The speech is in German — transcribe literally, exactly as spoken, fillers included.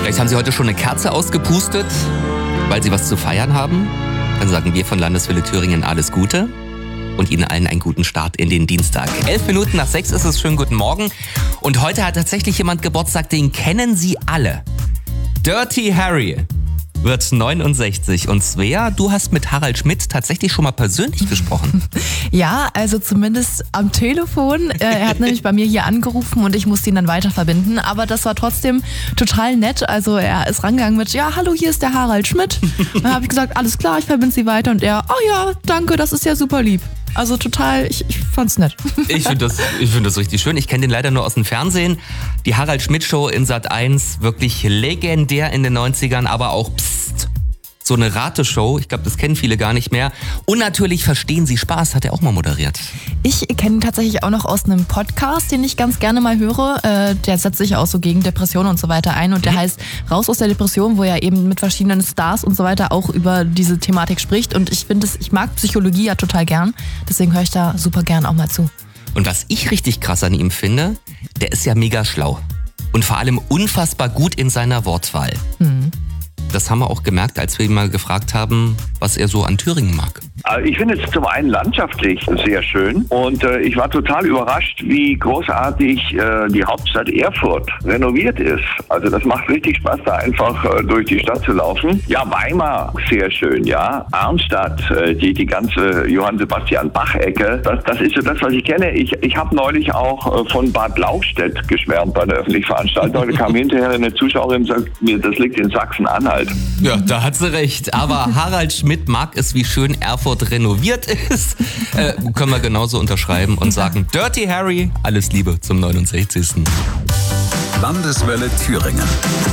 Vielleicht haben Sie heute schon eine Kerze ausgepustet, weil Sie was zu feiern haben. Dann sagen wir von Landeswelle Thüringen alles Gute und Ihnen allen einen guten Start in den Dienstag. Elf Minuten nach sechs ist es. Schönen guten Morgen. Und heute hat tatsächlich jemand Geburtstag, den kennen Sie alle. Dirty Harry wird neunundsechzig. Und Svea, du hast mit Harald Schmidt tatsächlich schon mal persönlich gesprochen. Ja, also zumindest am Telefon. Er hat nämlich bei mir hier angerufen und ich musste ihn dann weiter verbinden. Aber das war trotzdem total nett. Also er ist rangegangen mit, ja, hallo, hier ist der Harald Schmidt. Dann habe ich gesagt, alles klar, ich verbinde Sie weiter. Und er, oh ja, danke, das ist ja super lieb. Also total, ich, ich fand's nett. Ich finde das, ich find das richtig schön. Ich kenne den leider nur aus dem Fernsehen. Die Harald Schmidt Show in Sat eins, wirklich legendär in den neunzigern, aber auch psst, so eine Rateshow. Ich glaube, das kennen viele gar nicht mehr. Und natürlich Verstehen Sie Spaß, hat er auch mal moderiert. Ich kenne ihn tatsächlich auch noch aus einem Podcast, den ich ganz gerne mal höre. Äh, der setzt sich auch so gegen Depressionen und so weiter ein. Und der mhm. heißt Raus aus der Depression, wo er eben mit verschiedenen Stars und so weiter auch über diese Thematik spricht. Und ich finde es, ich mag Psychologie ja total gern. Deswegen höre ich da super gern auch mal zu. Und was ich richtig krass an ihm finde, der ist ja mega schlau. Und vor allem unfassbar gut in seiner Wortwahl. Mhm. Das haben wir auch gemerkt, als wir ihn mal gefragt haben, was er so an Thüringen mag. Ich finde es zum einen landschaftlich sehr schön und äh, ich war total überrascht, wie großartig äh, die Hauptstadt Erfurt renoviert ist. Also das macht richtig Spaß, da einfach äh, durch die Stadt zu laufen. Ja, Weimar, sehr schön, ja. Arnstadt, äh, die, die ganze Johann Sebastian Bach-Ecke, das, das ist so das, was ich kenne. Ich, ich habe neulich auch äh, von Bad Lauchstädt geschwärmt bei einer öffentlichen Veranstaltung. Da kam hinterher eine Zuschauerin und sagt mir, das liegt in Sachsen-Anhalt. Ja, da hat sie recht. Aber Harald Schmidt mag es, wie schön Erfurt renoviert ist. Äh, können wir genauso unterschreiben und sagen, Dirty Harry, alles Liebe zum neunundsechzigsten Landeswelle Thüringen.